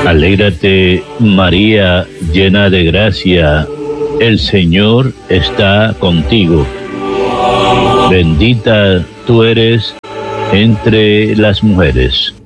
Alégrate, María, llena de gracia, el Señor está contigo. Bendita tú eres entre las mujeres.